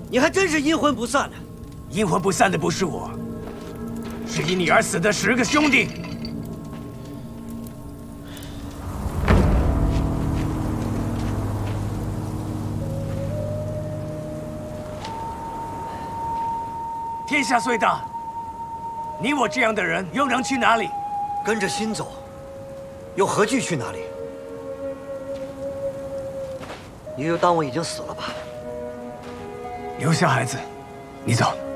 你还真是阴魂不散呢。 阴魂不散的不是我，是因你而死的10个兄弟。天下虽大，你我这样的人又能去哪里？ 跟着心走，又何惧去哪里？你就当我已经死了吧。 留下孩子，你走。